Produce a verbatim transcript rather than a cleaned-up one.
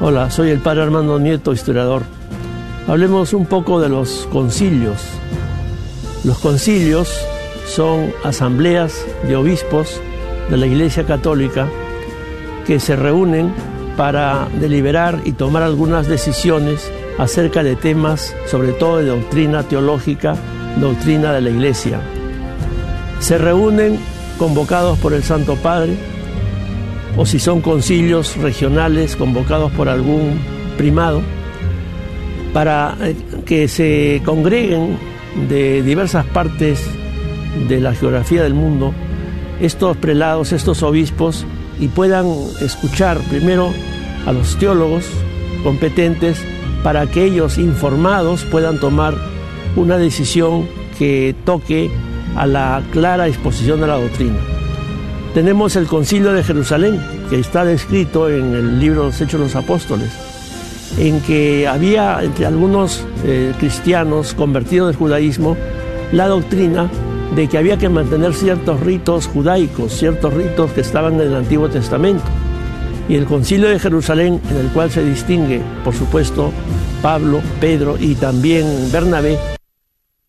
Hola, soy el padre Armando Nieto, historiador. Hablemos un poco de los concilios. Los concilios son asambleas de obispos de la Iglesia Católica que se reúnen para deliberar y tomar algunas decisiones acerca de temas, sobre todo de doctrina teológica, doctrina de la Iglesia. Se reúnen convocados por el Santo Padre, o si son concilios regionales convocados por algún primado, para que se congreguen de diversas partes de la geografía del mundo estos prelados, estos obispos, y puedan escuchar primero a los teólogos competentes para que ellos, informados, puedan tomar una decisión que toque a la clara exposición de la doctrina. Tenemos el Concilio de Jerusalén, que está descrito en el libro de los Hechos de los Apóstoles, en que había entre algunos eh, cristianos convertidos del judaísmo la doctrina de que había que mantener ciertos ritos judaicos, ciertos ritos que estaban en el Antiguo Testamento. Y el Concilio de Jerusalén, en el cual se distingue, por supuesto, Pablo, Pedro y también Bernabé,